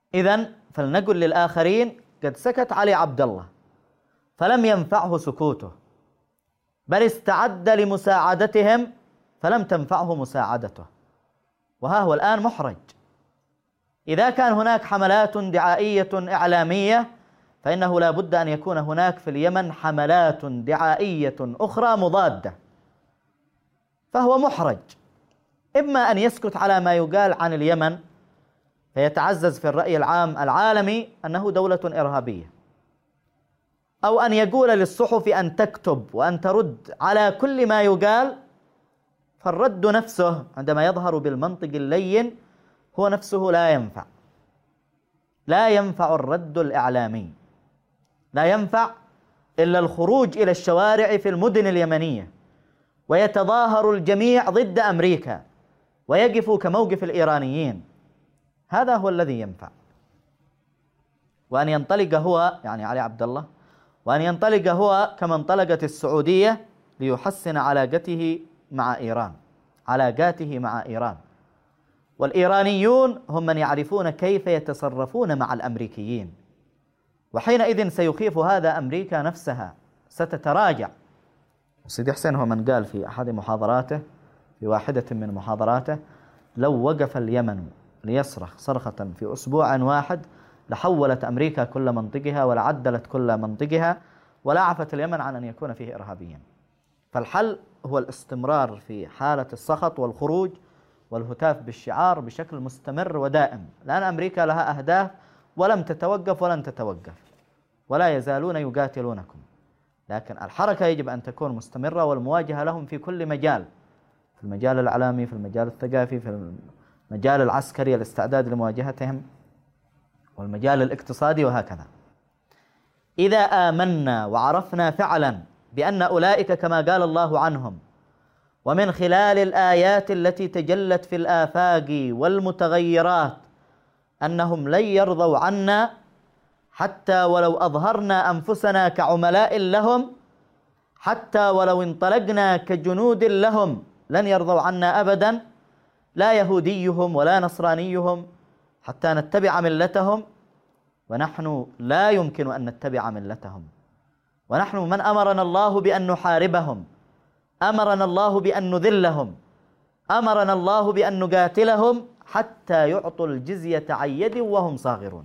إذن فلنقل للآخرين قد سكت علي عبد الله فلم ينفعه سكوته، بل استعد لمساعدتهم فلم تنفعه مساعدته، وها هو الآن محرج. إذا كان هناك حملات دعائية إعلامية فإنه لا بد أن يكون هناك في اليمن حملات دعائية أخرى مضادة، فهو محرج إما أن يسكت على ما يقال عن اليمن فيتعزز في الرأي العام العالمي أنه دولة إرهابية، أو أن يقول للصحف أن تكتب وأن ترد على كل ما يقال، فالرد نفسه عندما يظهر بالمنطق اللين هو نفسه لا ينفع الرد الإعلامي، لا ينفع إلا الخروج إلى الشوارع في المدن اليمنية ويتظاهر الجميع ضد أمريكا ويقفوا كموقف الإيرانيين، هذا هو الذي ينفع. وأن ينطلق هو يعني علي عبد الله، وأن ينطلق هو كما انطلقت السعودية ليحسن علاقاته مع إيران. والإيرانيون هم من يعرفون كيف يتصرفون مع الأمريكيين، وحينئذ سيخيف هذا أمريكا نفسها، ستتراجع. سيدي حسين هو من قال في أحد محاضراته، في واحدة من محاضراته، لو وقف اليمن ليصرخ صرخة في أسبوع واحد لحولت أمريكا كل منطقها ولعدلت كل منطقها ولا عفت اليمن عن أن يكون فيه إرهابيا. فالحل هو الاستمرار في حالة السخط والخروج والهتاف بالشعار بشكل مستمر ودائم، لأن أمريكا لها أهداف ولم تتوقف ولن تتوقف، ولا يزالون يقاتلونكم، لكن الحركة يجب أن تكون مستمرة والمواجهة لهم في كل مجال، في المجال الإعلامي، في المجال الثقافي، في المجال العسكري الاستعداد لمواجهتهم، والمجال الاقتصادي، وهكذا. إذا آمنا وعرفنا فعلا بأن أولئك كما قال الله عنهم ومن خلال الآيات التي تجلت في الآفاق والمتغيرات أنهم لن يرضوا عنا حتى ولو أظهرنا أنفسنا كعملاء لهم، حتى ولو انطلقنا كجنود لهم لن يرضوا عنا أبدا، لا يهوديهم ولا نصرانيهم، حتى نتبع ملتهم، ونحن لا يمكن أن نتبع ملتهم. ونحن من أمرنا الله بأن نحاربهم، أمرنا الله بأن نذلهم، أمرنا الله بأن نقاتلهم حتى يعطوا الجزية عن يد وهم صاغرون.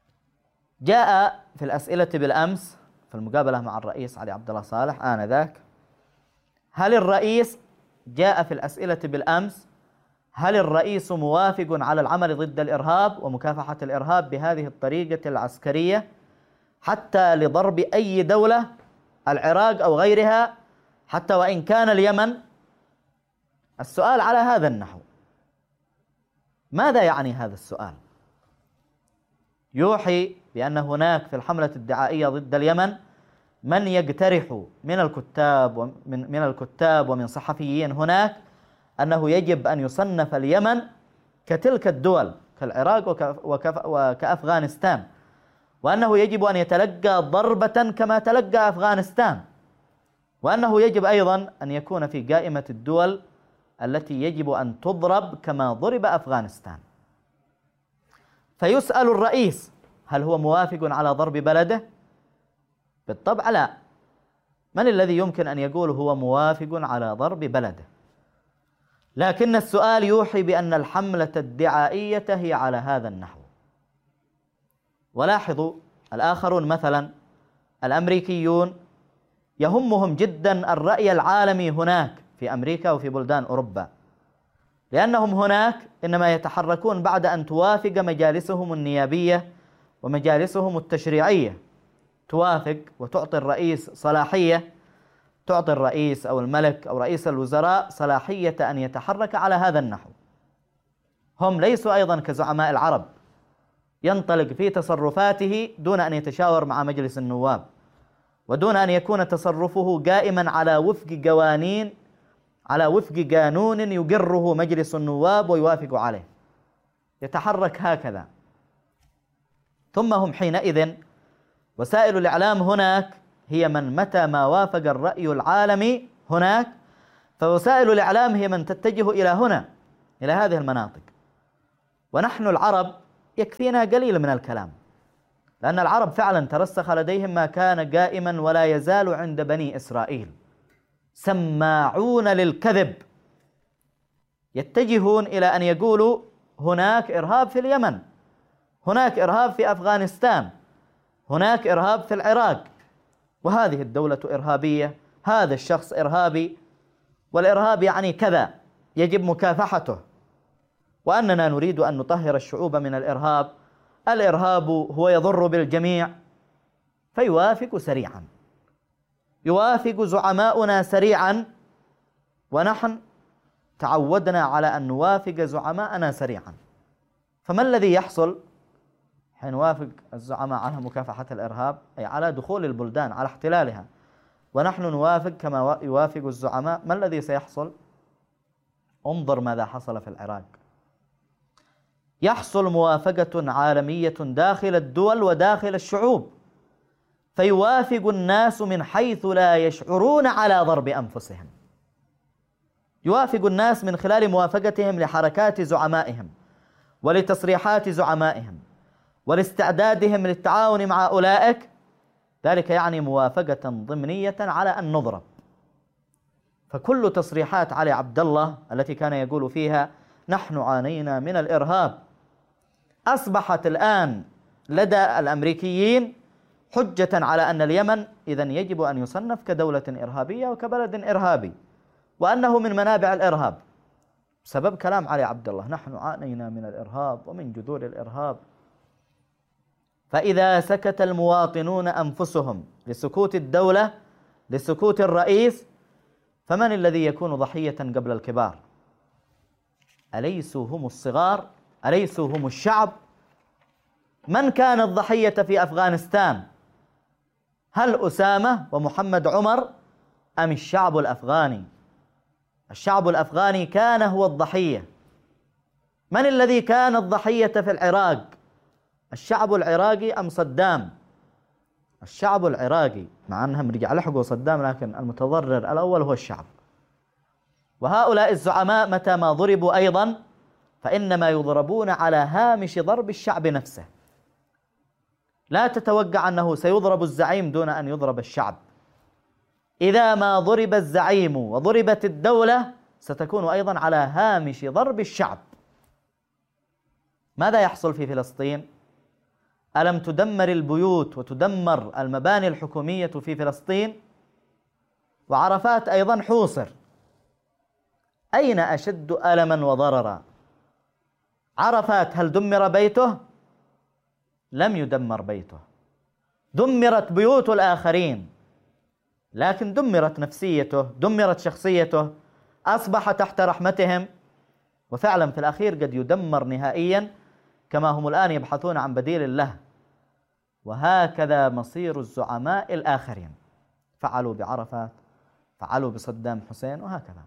جاء في الأسئلة بالأمس في المقابلة مع الرئيس علي عبد الله صالح آنذاك، هل الرئيس جاء في الأسئلة بالأمس هل الرئيس موافق على العمل ضد الإرهاب ومكافحة الإرهاب بهذه الطريقة العسكرية حتى لضرب أي دولة، العراق أو غيرها، حتى وإن كان اليمن؟ السؤال على هذا النحو. ماذا يعني هذا السؤال؟ يوحي بأن هناك في الحملة الدعائية ضد اليمن من يقترح من الكتاب ومن صحفيين هناك أنه يجب أن يصنف اليمن كتلك الدول كالعراق وكأفغانستان، وأنه يجب أن يتلقى ضربة كما تلقى أفغانستان، وأنه يجب أيضا أن يكون في قائمة الدول التي يجب أن تضرب كما ضرب أفغانستان. فيسأل الرئيس هل هو موافق على ضرب بلده؟ بالطبع لا. من الذي يمكن أن يقول هو موافق على ضرب بلده؟ لكن السؤال يوحي بأن الحملة الدعائية هي على هذا النحو. ولاحظوا الآخرون مثلا الأمريكيون يهمهم جدا الرأي العالمي هناك في أمريكا وفي بلدان أوروبا، لأنهم هناك إنما يتحركون بعد أن توافق مجالسهم النيابية ومجالسهم التشريعية، توافق وتعطي الرئيس صلاحية، تعطي الرئيس أو الملك أو رئيس الوزراء صلاحية أن يتحرك على هذا النحو. هم ليسوا أيضا كزعماء العرب ينطلق في تصرفاته دون أن يتشاور مع مجلس النواب، ودون أن يكون تصرفه قائما على وفق قانون يقره مجلس النواب ويوافق عليه، يتحرك هكذا. ثم هم حينئذ وسائل الإعلام هناك هي من متى ما وافق الرأي العالمي هناك، فوسائل الإعلام هي من تتجه إلى هنا، إلى هذه المناطق. ونحن العرب يكفينا قليل من الكلام، لأن العرب فعلا ترسخ لديهم ما كان قائما ولا يزال عند بني إسرائيل: سماعون للكذب. يتجهون إلى أن يقولوا هناك إرهاب في اليمن، هناك إرهاب في أفغانستان، هناك إرهاب في العراق، وهذه الدولة إرهابية، هذا الشخص إرهابي، والإرهاب يعني كذا يجب مكافحته، وأننا نريد أن نطهر الشعوب من الإرهاب، الإرهاب هو يضر بالجميع. فيوافق سريعا، يوافق زعماؤنا سريعا، ونحن تعودنا على أن نوافق زعماءنا سريعا. فما الذي يحصل حين نوافق الزعماء على مكافحة الإرهاب، أي على دخول البلدان، على احتلالها، ونحن نوافق كما يوافق الزعماء؟ ما الذي سيحصل؟ انظر ماذا حصل في العراق. يحصل موافقة عالمية داخل الدول وداخل الشعوب، فيوافق الناس من حيث لا يشعرون على ضرب أنفسهم. يوافق الناس من خلال موافقتهم لحركات زعمائهم ولتصريحات زعمائهم ولاستعدادهم للتعاون مع أولئك. ذلك يعني موافقة ضمنية على أن نضرب. فكل تصريحات علي عبد الله التي كان يقول فيها نحن عانينا من الإرهاب أصبحت الآن لدى الأمريكيين حجة على أن اليمن إذن يجب أن يصنف كدولة إرهابية وكبلد إرهابي، وأنه من منابع الإرهاب بسبب كلام علي عبد الله: نحن عانينا من الإرهاب ومن جذور الإرهاب. فإذا سكت المواطنون أنفسهم لسكوت الدولة، لسكوت الرئيس، فمن الذي يكون ضحية قبل الكبار؟ أليسوا هم الصغار؟ أليسوا هم الشعب؟ من كان الضحية في أفغانستان؟ هل أسامة ومحمد عمر أم الشعب الأفغاني؟ الشعب الأفغاني كان هو الضحية. من الذي كان الضحية في العراق؟ الشعب العراقي أم صدام؟ الشعب العراقي، مع أنهم رجع لحقوا صدام، لكن المتضرر الأول هو الشعب. وهؤلاء الزعماء متى ما ضربوا أيضا فإنما يضربون على هامش ضرب الشعب نفسه. لا تتوقع أنه سيضرب الزعيم دون أن يضرب الشعب. إذا ما ضرب الزعيم وضربت الدولة ستكون أيضا على هامش ضرب الشعب. ماذا يحصل في فلسطين؟ ألم تدمر البيوت وتدمر المباني الحكومية في فلسطين؟ وعرفات أيضا حوصر. أين أشد ألما وضررا؟ عرفات هل دمر بيته؟ لم يدمر بيته. دمرت بيوت الآخرين، لكن دمرت نفسيته، دمرت شخصيته، أصبح تحت رحمتهم. وفعلا في الأخير قد يدمر نهائيا، كما هم الآن يبحثون عن بديل له. وهكذا مصير الزعماء الآخرين، فعلوا بعرفات، فعلوا بصدام حسين، وهكذا.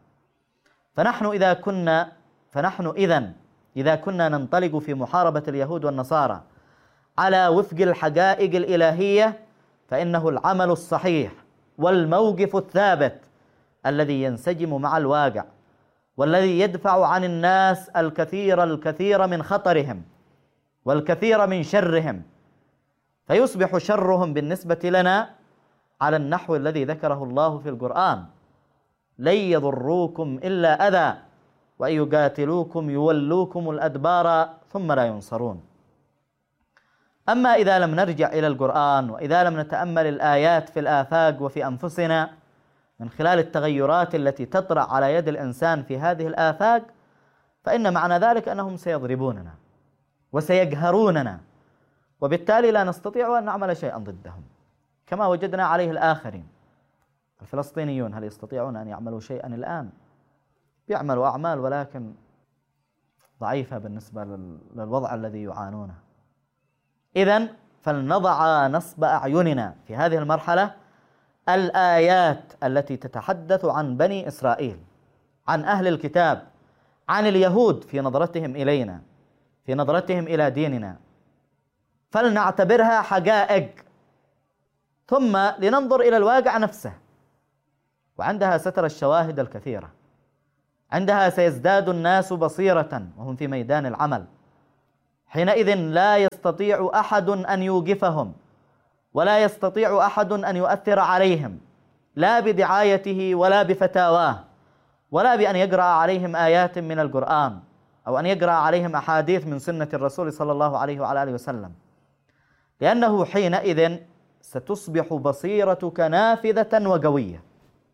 فنحن إذا كنا ننطلق في محاربة اليهود والنصارى على وفق الحقائق الإلهية، فإنه العمل الصحيح والموقف الثابت الذي ينسجم مع الواقع، والذي يدفع عن الناس الكثير من خطرهم والكثير من شرهم، فيصبح شرهم بالنسبة لنا على النحو الذي ذكره الله في القرآن: لن يضروكم إلا أذى وإن يقاتلوكم يولوكم الأدبار ثم لا ينصرون. أما إذا لم نرجع إلى القرآن، وإذا لم نتأمل الآيات في الآفاق وفي أنفسنا من خلال التغيرات التي تطرأ على يد الإنسان في هذه الآفاق، فإن معنى ذلك أنهم سيضربوننا وسيقهروننا، وبالتالي لا نستطيع أن نعمل شيئا ضدهم كما وجدنا عليه الآخرين. الفلسطينيون هل يستطيعون أن يعملوا شيئا الآن؟ يعملوا أعمال ولكن ضعيفة بالنسبة للوضع الذي يعانونه. إذن فلنضع نصب أعيننا في هذه المرحلة الآيات التي تتحدث عن بني إسرائيل، عن أهل الكتاب، عن اليهود في نظرتهم إلينا، في نظرتهم إلى ديننا، فلنعتبرها حقائق، ثم لننظر إلى الواقع نفسه. وعندها سترى الشواهد الكثيرة، عندها سيزداد الناس بصيرة وهم في ميدان العمل، حينئذ لا يستطيع أحد أن يوقفهم، ولا يستطيع أحد أن يؤثر عليهم، لا بدعايته ولا بفتاواه، ولا بأن يقرأ عليهم آيات من القرآن أو أن يقرأ عليهم أحاديث من سنة الرسول صلى الله عليه وعلى آله وسلم، لأنه حينئذ ستصبح بصيرتك نافذة وقوية.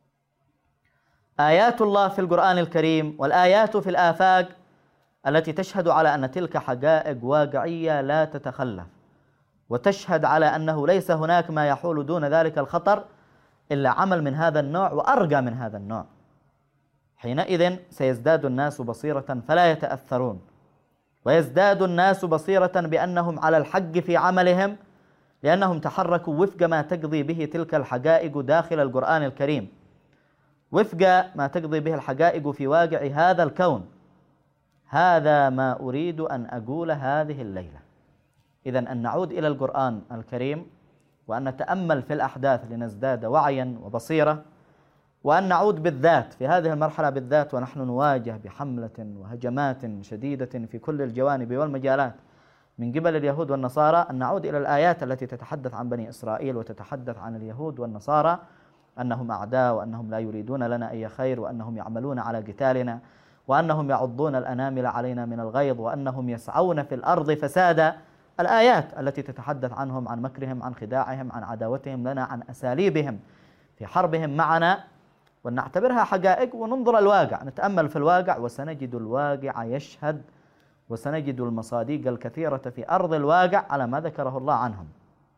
آيات الله في القرآن الكريم والآيات في الآفاق التي تشهد على أن تلك حقائق واقعية لا تتخلف، وتشهد على أنه ليس هناك ما يحول دون ذلك الخطر إلا عمل من هذا النوع وأرقى من هذا النوع. حينئذ سيزداد الناس بصيرة فلا يتأثرون، ويزداد الناس بصيرة بأنهم على الحق في عملهم، لأنهم تحركوا وفق ما تقضي به تلك الحقائق داخل القرآن الكريم، وفق ما تقضي به الحقائق في واقع هذا الكون. هذا ما أريد أن أقول هذه الليلة. إذن أن نعود إلى القرآن الكريم وأن نتأمل في الأحداث لنزداد وعيا وبصيرة، وأن نعود بالذات في هذه المرحلة بالذات ونحن نواجه بحملة وهجمات شديدة في كل الجوانب والمجالات من قبل اليهود والنصارى، أن نعود إلى الآيات التي تتحدث عن بني إسرائيل وتتحدث عن اليهود والنصارى أنهم أعداء، وأنهم لا يريدون لنا أي خير، وأنهم يعملون على قتالنا، وأنهم يعضون الأنامل علينا من الغيظ، وأنهم يسعون في الأرض فسادا. الآيات التي تتحدث عنهم، عن مكرهم، عن خداعهم، عن عداوتهم لنا، عن أساليبهم في حربهم معنا، ونعتبرها حقائق وننظر الواقع، نتأمل في الواقع وسنجد الواقع يشهد، وسنجد المصادق الكثيرة في أرض الواقع على ما ذكره الله عنهم.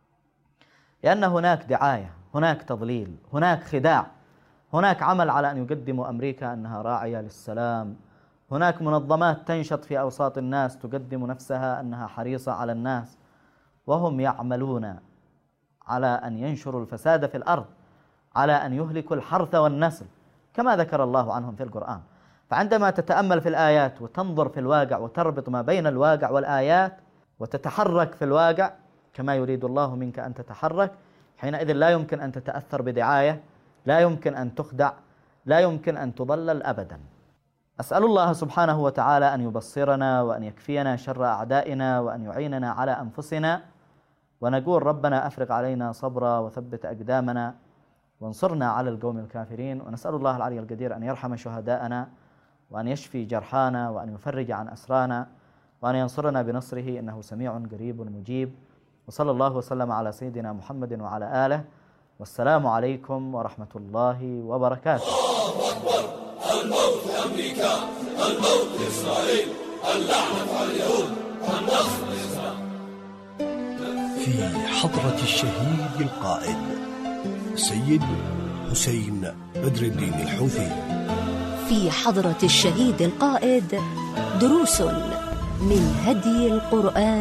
لأن هناك دعاية، هناك تضليل، هناك خداع، هناك عمل على أن يقدموا أمريكا أنها راعية للسلام، هناك منظمات تنشط في أوساط الناس تقدم نفسها أنها حريصة على الناس، وهم يعملون على أن ينشروا الفساد في الأرض، على أن يهلكوا الحرث والنسل كما ذكر الله عنهم في القرآن. فعندما تتأمل في الآيات وتنظر في الواقع وتربط ما بين الواقع والآيات وتتحرك في الواقع كما يريد الله منك أن تتحرك، حينئذ لا يمكن أن تتأثر بدعاية، لا يمكن أن تخدع، لا يمكن أن تضلل أبدا. أسأل الله سبحانه وتعالى أن يبصرنا وأن يكفينا شر أعدائنا وأن يعيننا على أنفسنا، ونقول ربنا أفرغ علينا صبرا وثبت أقدامنا وانصرنا على القوم الكافرين. ونسأل الله العلي القدير أن يرحم شهداءنا وأن يشفي جرحانا وأن يفرج عن أسرانا وأن ينصرنا بنصره إنه سميع قريب مجيب. وصلى الله وسلم على سيدنا محمد وعلى آله، والسلام عليكم ورحمة الله وبركاته. الله أكبر. الموت لأمريكا، الموت لإسرائيل، اللعنة على اليهود، النصر للإسلام. في حضرة الشهيد القائد سيد حسين بدر الدين الحوثي. في حضرة الشهيد القائد دروس من هدي القرآن